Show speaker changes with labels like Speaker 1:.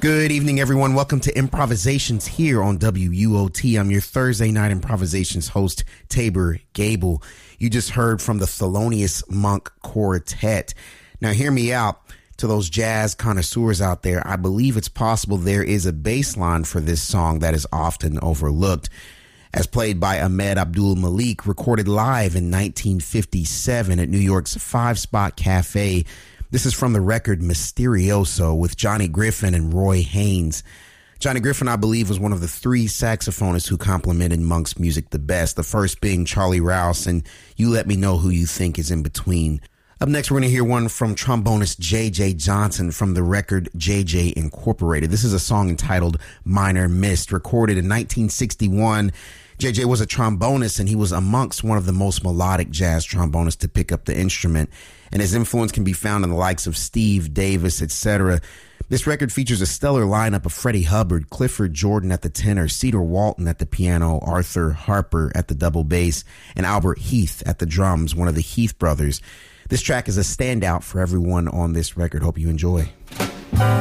Speaker 1: Good evening, everyone. Welcome to Improvisations here on WUOT. I'm your Thursday night Improvisations host, Tabor Gable. You just heard from the Thelonious Monk Quartet. Now, hear me out. To those jazz connoisseurs out there, I believe it's possible there is a bass line for this song that is often overlooked. As played by Ahmed Abdul-Malik, recorded live in 1957 at New York's Five Spot Cafe. This is from the record Mysterioso with Johnny Griffin and Roy Haynes. Johnny Griffin, I believe, was one of the three saxophonists who complemented Monk's music the best, the first being Charlie Rouse, and you let me know who you think is in between. Up next, we're going to hear one from trombonist J.J. Johnson from the record J.J. Incorporated. This is a song entitled Minor Mist, recorded in 1961. J.J. was a trombonist, and he was amongst one of the most melodic jazz trombonists to pick up the instrument, and his influence can be found in the likes of Steve Davis, etc. This record features a stellar lineup of Freddie Hubbard, Clifford Jordan at the tenor, Cedar Walton at the piano, Arthur Harper at the double bass, and Albert Heath at the drums, one of the Heath brothers. This track is a standout for everyone on this record. Hope you enjoy.